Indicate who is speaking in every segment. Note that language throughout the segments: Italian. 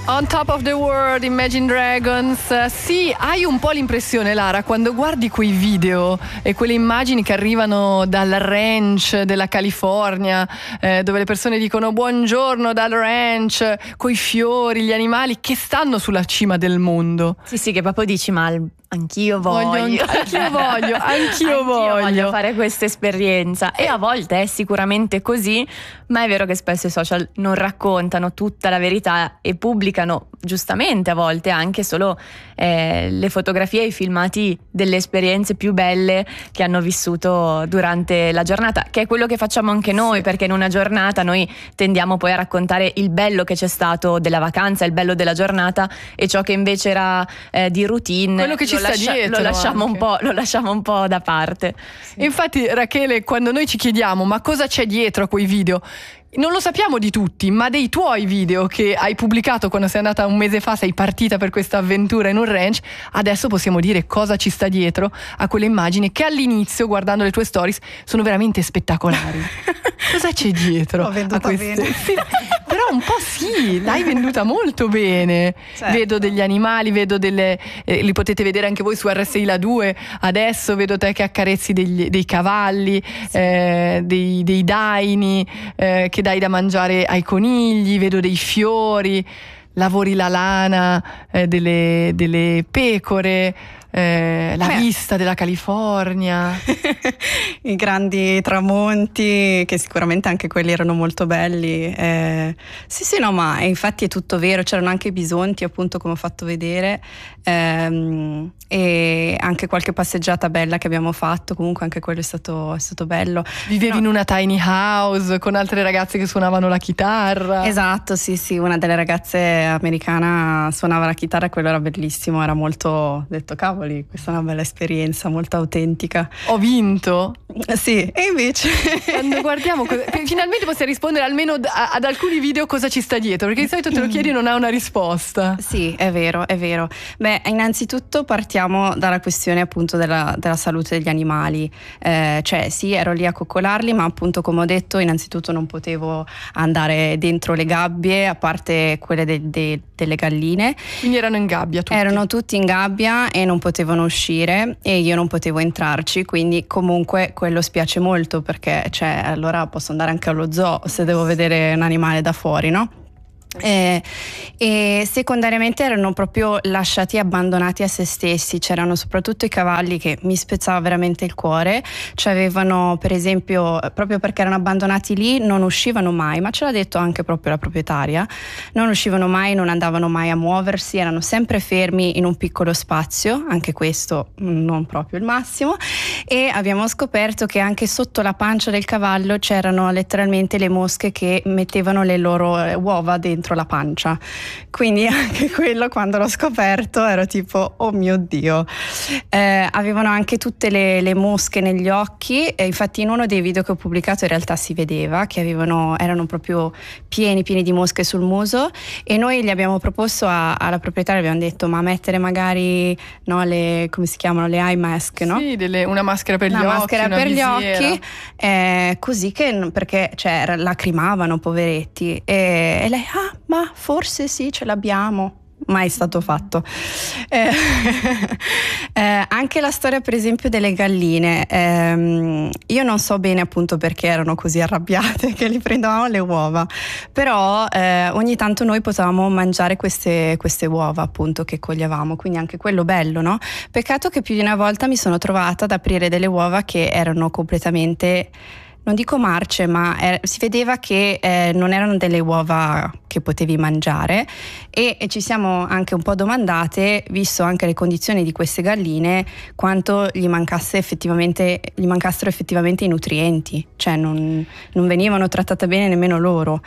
Speaker 1: On Top of the World, Imagine Dragons. Sì, hai un po' l'impressione, Lara, quando guardi quei video e quelle immagini che arrivano dal ranch della California, dove le persone dicono buongiorno dal ranch, coi fiori, gli animali che stanno sulla cima del mondo.
Speaker 2: Sì, che proprio dici, ma anch'io voglio fare questa esperienza. E a volte è sicuramente così, ma è vero che spesso i social non raccontano tutta la verità e pubblicano giustamente a volte anche solo le fotografie e i filmati delle esperienze più belle che hanno vissuto durante la giornata, che è quello che facciamo anche noi, perché in una giornata noi tendiamo poi a raccontare il bello che c'è stato della vacanza, il bello della giornata, e ciò che invece era di routine,
Speaker 1: quello che ci sta dietro,
Speaker 2: lo lasciamo un po' da parte.
Speaker 1: Sì. Infatti, Rachele, quando noi ci chiediamo ma cosa c'è dietro a quei video, non lo sappiamo di tutti, ma dei tuoi video che hai pubblicato quando sei andata un mese fa, sei partita per questa avventura in un ranch, adesso possiamo dire cosa ci sta dietro a quelle immagini che all'inizio, guardando le tue stories, sono veramente spettacolari. Cosa c'è dietro?
Speaker 3: L'ho venduta bene.
Speaker 1: Sì, però un po' sì, l'hai venduta molto bene.
Speaker 3: Certo.
Speaker 1: Vedo degli animali, vedo li potete vedere anche voi su RSI La 2, adesso vedo te che accarezzi dei cavalli, dei daini, che dai da mangiare ai conigli, vedo dei fiori, lavori la lana delle pecore, la vista della California,
Speaker 3: i grandi tramonti, che sicuramente anche quelli erano molto belli. Sì, no, ma infatti è tutto vero, c'erano anche i bisonti, appunto, come ho fatto vedere, e anche qualche passeggiata bella che abbiamo fatto, comunque anche quello è stato bello.
Speaker 1: Vivevi in una tiny house con altre ragazze che suonavano la chitarra.
Speaker 3: Esatto, sì, una delle ragazze americana suonava la chitarra e quello era bellissimo, era molto, ho detto cavoli, questa è una bella esperienza, molto autentica.
Speaker 1: Ho vinto?
Speaker 3: Sì, e invece
Speaker 1: quando guardiamo finalmente possiamo rispondere almeno ad alcuni video cosa ci sta dietro, perché di solito te lo chiedi e non ha una risposta.
Speaker 3: Sì, è vero. Beh, innanzitutto partiamo dalla questione appunto della salute degli animali, cioè sì, ero lì a coccolarli, ma appunto, come ho detto, innanzitutto non potevo andare dentro le gabbie, a parte quelle delle galline.
Speaker 1: Quindi erano in gabbia tutti?
Speaker 3: Erano tutti in gabbia e non potevano uscire e io non potevo entrarci, quindi comunque quello spiace molto, perché cioè allora posso andare anche allo zoo se devo vedere un animale da fuori, no? E secondariamente erano proprio lasciati abbandonati a se stessi. C'erano soprattutto i cavalli che mi spezzava veramente il cuore, cioè avevano, per esempio, proprio perché erano abbandonati lì, non uscivano mai, ma ce l'ha detto anche proprio la proprietaria, non uscivano mai, non andavano mai a muoversi, erano sempre fermi in un piccolo spazio, anche questo non proprio il massimo. E abbiamo scoperto che anche sotto la pancia del cavallo c'erano letteralmente le mosche che mettevano le loro uova dentro la pancia, quindi anche quello, quando l'ho scoperto, ero tipo oh mio Dio. Avevano anche tutte le mosche negli occhi, e infatti in uno dei video che ho pubblicato in realtà si vedeva che erano proprio pieni di mosche sul muso, e noi gli abbiamo proposto alla proprietaria, abbiamo detto ma mettere magari come si chiamano, le eye mask, no?
Speaker 1: Sì, una maschera per gli occhi,
Speaker 3: maschera per gli
Speaker 1: visiera.
Speaker 3: Occhi, così che, perché cioè lacrimavano, poveretti, e lei ma forse sì, ce l'abbiamo. Mai stato fatto. Anche la storia, per esempio, delle galline, io non so bene appunto perché erano così arrabbiate che li prendevamo le uova, però ogni tanto noi potevamo mangiare queste uova appunto che coglievamo, quindi anche quello bello, no? Peccato che più di una volta mi sono trovata ad aprire delle uova che erano completamente, non dico marce, ma si vedeva che non erano delle uova che potevi mangiare, e ci siamo anche un po' domandate, visto anche le condizioni di queste galline, quanto gli mancassero effettivamente i nutrienti, cioè non venivano trattate bene nemmeno loro.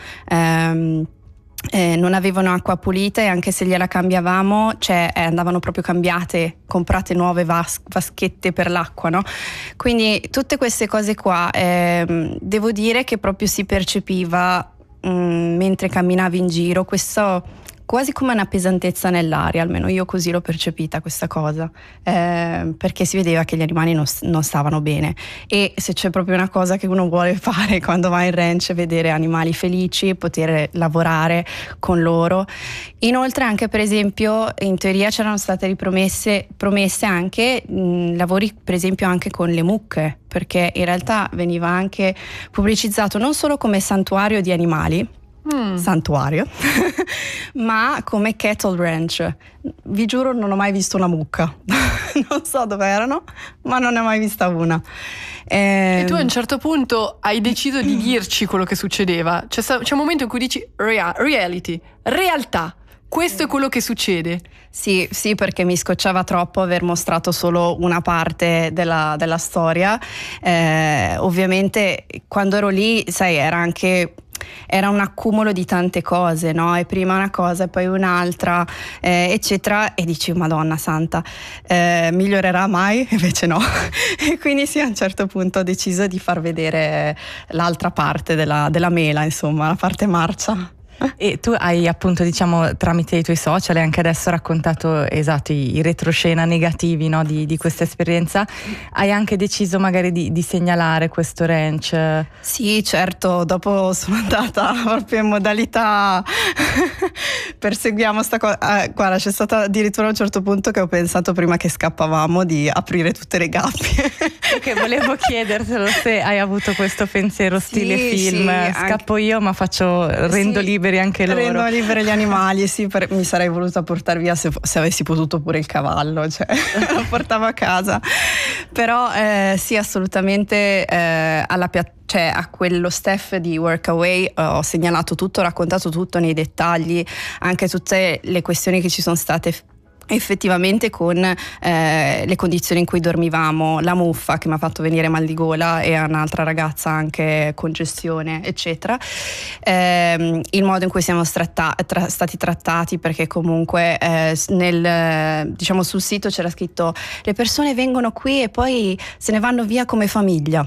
Speaker 3: Non avevano acqua pulita, e anche se gliela cambiavamo, cioè andavano proprio comprate nuove vaschette per l'acqua, no? Quindi tutte queste cose qua, devo dire che proprio si percepiva mentre camminavi in giro questo quasi come una pesantezza nell'aria, almeno io così l'ho percepita questa cosa, perché si vedeva che gli animali non stavano bene, e se c'è proprio una cosa che uno vuole fare quando va in ranch è vedere animali felici, poter lavorare con loro. Inoltre anche, per esempio, in teoria c'erano state promesse anche lavori per esempio anche con le mucche, perché in realtà veniva anche pubblicizzato non solo come santuario di animali, santuario, ma come cattle ranch. Vi giuro, non ho mai visto una mucca. Non so dove erano, ma non ne ho mai vista una.
Speaker 1: E tu a un certo punto hai deciso di dirci quello che succedeva. C'è un momento in cui dici reality, realtà. Questo è quello che succede.
Speaker 3: Sì, perché mi scocciava troppo aver mostrato solo una parte della storia. Ovviamente quando ero lì, sai, era un accumulo di tante cose, no? E prima una cosa e poi un'altra, eccetera, e dici Madonna santa, migliorerà mai? Invece no. E quindi sì, a un certo punto ho deciso di far vedere l'altra parte della mela, insomma, la parte marcia.
Speaker 4: E tu hai appunto, diciamo, tramite i tuoi social e anche adesso raccontato esatto i retroscena negativi, no, di questa esperienza. Hai anche deciso magari di segnalare questo ranch?
Speaker 3: Sì, certo, dopo sono andata proprio in modalità perseguiamo sta cosa. Guarda, c'è stato addirittura un certo punto che ho pensato, prima che scappavamo, di aprire tutte le gabbie.
Speaker 4: Ok, volevo chiedertelo se hai avuto questo pensiero stile film, scappo io ma rendo liberi anche loro.
Speaker 3: Rendo liberi gli animali, sì, mi sarei voluta portare via se avessi potuto pure il cavallo, cioè lo portavo a casa. Però sì, assolutamente cioè a quello staff di Workaway ho segnalato tutto, ho raccontato tutto nei dettagli, anche tutte le questioni che ci sono state effettivamente con le condizioni in cui dormivamo, la muffa che mi ha fatto venire mal di gola e a un'altra ragazza anche congestione, eccetera, il modo in cui siamo stati trattati, perché comunque diciamo sul sito c'era scritto le persone vengono qui e poi se ne vanno via come famiglia.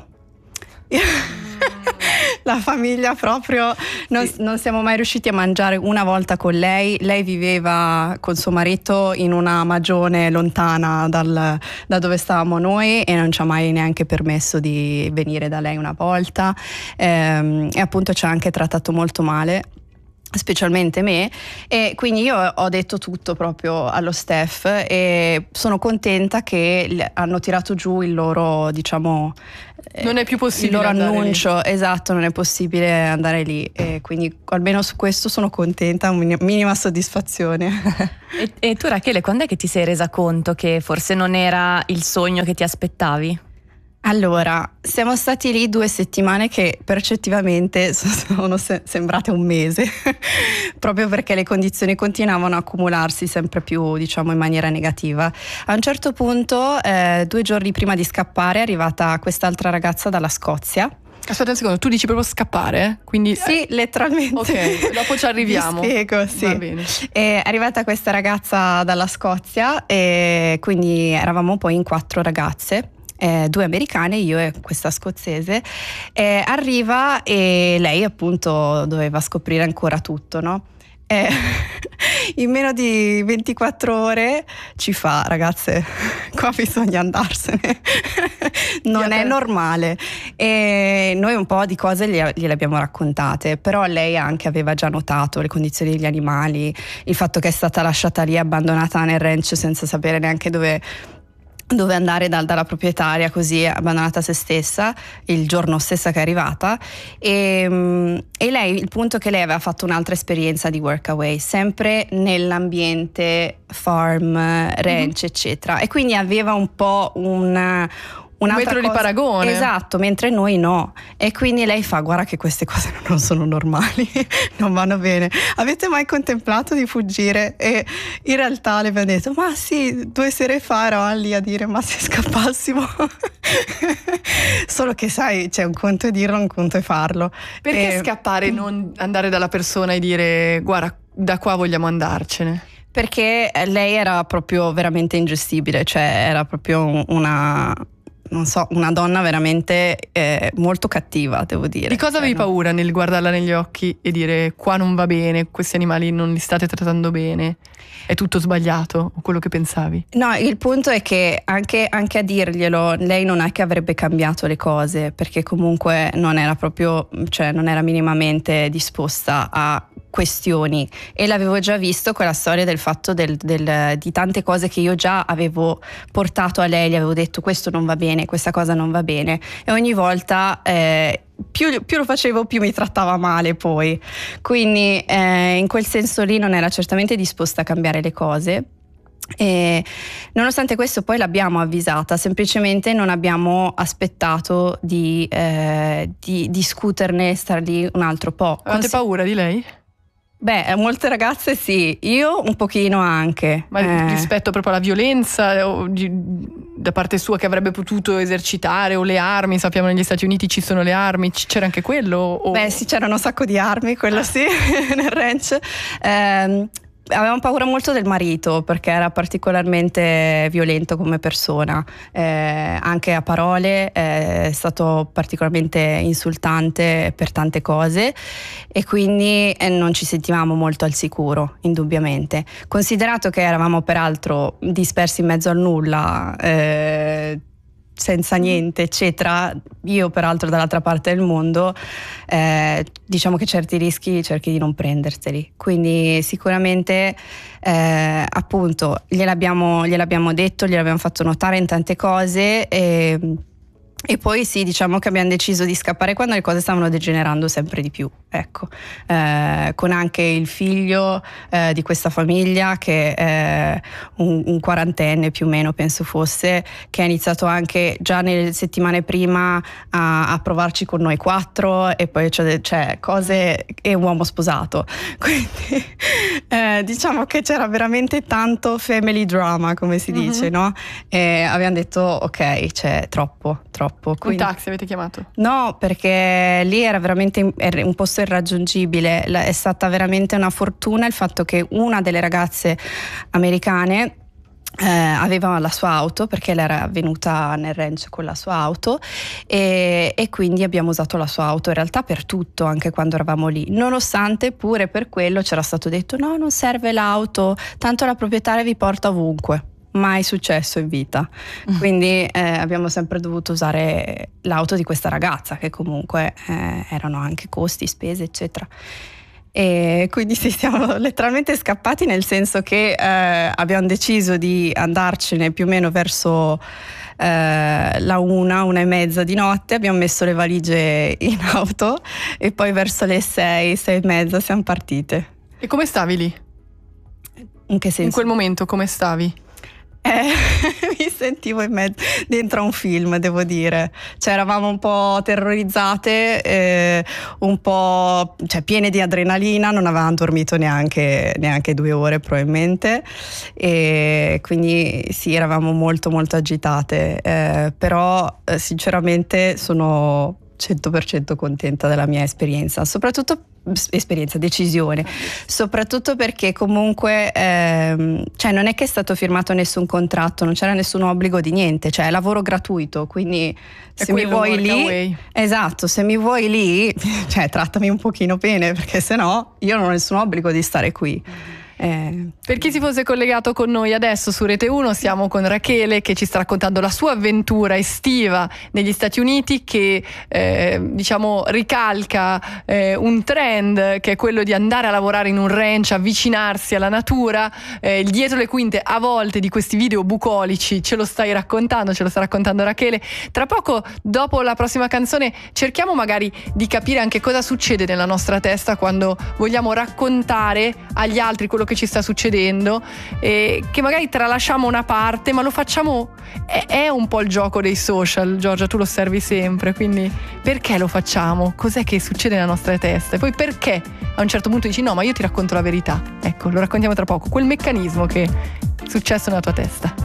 Speaker 3: La famiglia proprio, non siamo mai riusciti a mangiare una volta con lei. Lei viveva con suo marito in una magione lontana da dove stavamo noi e non ci ha mai neanche permesso di venire da lei una volta, e appunto ci ha anche trattato molto male, specialmente me, e quindi io ho detto tutto proprio allo staff e sono contenta che hanno tirato giù il loro, diciamo,
Speaker 1: non è più possibile,
Speaker 3: il loro annuncio
Speaker 1: lì.
Speaker 3: Esatto, non è possibile andare lì, e quindi almeno su questo sono contenta, minima soddisfazione.
Speaker 2: E tu, Rachele, quando è che ti sei resa conto che forse non era il sogno che ti aspettavi?
Speaker 3: Allora, siamo stati lì 2 settimane che percettivamente sono sembrate un mese, proprio perché le condizioni continuavano a accumularsi sempre più, diciamo, in maniera negativa. A un certo punto, 2 giorni prima di scappare, è arrivata quest'altra ragazza dalla Scozia.
Speaker 1: Aspetta un secondo, tu dici proprio scappare? Quindi,
Speaker 3: sì, letteralmente.
Speaker 1: Ok, dopo ci arriviamo.
Speaker 3: Vi spiego, sì.
Speaker 1: Va bene.
Speaker 3: È arrivata questa ragazza dalla Scozia e quindi eravamo poi in 4 ragazze. 2 americane, io e questa scozzese, arriva e lei appunto doveva scoprire ancora tutto, no? In meno di 24 ore ci fa: ragazze, qua bisogna andarsene, non è normale. E noi un po' di cose gliele abbiamo raccontate, però lei anche aveva già notato le condizioni degli animali, il fatto che è stata lasciata lì abbandonata nel ranch senza sapere neanche dove andare dalla proprietaria, così abbandonata a se stessa il giorno stesso che è arrivata, e lei, il punto è che lei aveva fatto un'altra esperienza di Workaway sempre nell'ambiente farm, ranch, eccetera, e quindi aveva un po' un metro
Speaker 1: di paragone.
Speaker 3: Esatto, mentre noi no. E quindi lei fa: guarda che queste cose non sono normali, non vanno bene. Avete mai contemplato di fuggire? E in realtà le abbiamo detto: ma sì, 2 sere fa eravamo lì a dire: ma se scappassimo. Solo che sai, c'è un conto è dirlo, un conto è farlo.
Speaker 1: Perché scappare e non andare dalla persona e dire: guarda, da qua vogliamo andarcene? Perché
Speaker 3: lei era proprio veramente ingestibile, cioè era proprio non so, una donna veramente molto cattiva, devo dire.
Speaker 1: Di cosa avevi paura nel guardarla negli occhi e dire qua non va bene, questi animali non li state trattando bene, è tutto sbagliato, o quello che pensavi?
Speaker 3: No, il punto è che anche a dirglielo, lei non è che avrebbe cambiato le cose, perché comunque non era proprio, cioè non era minimamente disposta a questioni, e l'avevo già visto con la storia del fatto di tante cose che io già avevo portato a lei, gli avevo detto questo non va bene, questa cosa non va bene, e ogni volta più lo facevo più mi trattava male poi, quindi in quel senso lì non era certamente disposta a cambiare le cose. E nonostante questo poi l'abbiamo avvisata, semplicemente non abbiamo aspettato di discuterne, star lì un altro po'.
Speaker 1: Avete paura di lei?
Speaker 3: Beh, molte ragazze sì, io un pochino anche.
Speaker 1: Ma rispetto proprio alla violenza da parte sua che avrebbe potuto esercitare, o le armi, sappiamo negli Stati Uniti ci sono le armi, c'era anche quello? O...
Speaker 3: Beh sì, c'erano un sacco di armi, quello sì, nel ranch. Avevamo paura molto del marito perché era particolarmente violento come persona, anche a parole, è stato particolarmente insultante per tante cose, e quindi non ci sentivamo molto al sicuro, indubbiamente. Considerato che eravamo peraltro dispersi in mezzo al nulla, senza niente eccetera, io peraltro dall'altra parte del mondo, diciamo che certi rischi cerchi di non prenderseli, quindi sicuramente appunto gliel'abbiamo detto, gliel'abbiamo fatto notare in tante cose, e poi sì, diciamo che abbiamo deciso di scappare quando le cose stavano degenerando sempre di più, ecco, con anche il figlio di questa famiglia che è un quarantenne più o meno penso fosse, che ha iniziato anche già nelle settimane prima a provarci con noi 4, e poi cioè cose, è un uomo sposato, quindi diciamo che c'era veramente tanto family drama, come si dice, no? E abbiamo detto ok, c'è troppo.
Speaker 1: Quindi... Un taxi avete chiamato?
Speaker 3: No, perché lì era veramente un posto irraggiungibile. È stata veramente una fortuna il fatto che una delle ragazze americane aveva la sua auto, perché lei era venuta nel ranch con la sua auto, e quindi abbiamo usato la sua auto in realtà per tutto, anche quando eravamo lì, nonostante pure per quello c'era stato detto no, non serve l'auto, tanto la proprietaria vi porta ovunque. Mai successo in vita, quindi abbiamo sempre dovuto usare l'auto di questa ragazza, che comunque erano anche costi, spese eccetera, e quindi sì, siamo letteralmente scappati, nel senso che abbiamo deciso di andarcene più o meno verso la 1:30 di notte, abbiamo messo le valigie in auto e poi verso le 6:30 siamo partite.
Speaker 1: E come stavi lì?
Speaker 3: In che senso?
Speaker 1: In quel momento come stavi?
Speaker 3: Mi sentivo in mezzo dentro a un film, devo dire, cioè eravamo un po' terrorizzate, un po' piene di adrenalina, non avevamo dormito neanche 2 ore probabilmente, e quindi sì, eravamo molto molto agitate, però sinceramente sono 100% contenta della mia esperienza, soprattutto decisione, soprattutto perché comunque cioè non è che è stato firmato nessun contratto, non c'era nessun obbligo di niente, cioè è lavoro gratuito, quindi se mi vuoi lì, esatto, se mi vuoi lì, cioè trattami un pochino bene, perché sennò io non ho nessun obbligo di stare qui.
Speaker 1: Per chi si fosse collegato con noi adesso su Rete 1, siamo con Rachele che ci sta raccontando la sua avventura estiva negli Stati Uniti, che diciamo ricalca un trend che è quello di andare a lavorare in un ranch, avvicinarsi alla natura, il dietro le quinte a volte di questi video bucolici ce lo sta raccontando Rachele. Tra poco, dopo la prossima canzone, cerchiamo magari di capire anche cosa succede nella nostra testa quando vogliamo raccontare agli altri quello che ci sta succedendo, che magari tralasciamo una parte, ma lo facciamo, è un po' il gioco dei social. Giorgia, tu lo osservi sempre, quindi perché lo facciamo? Cos'è che succede nella nostra testa? E poi perché a un certo punto dici no, ma io ti racconto la verità. Ecco, lo raccontiamo tra poco, quel meccanismo che è successo nella tua testa.